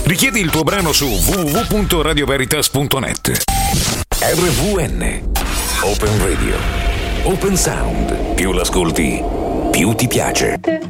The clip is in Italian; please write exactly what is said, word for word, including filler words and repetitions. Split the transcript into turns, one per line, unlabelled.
Richiedi il tuo brano su w w w punto radio veritas punto net. R V N Open Radio. Open Sound. Più l'ascolti, più ti piace.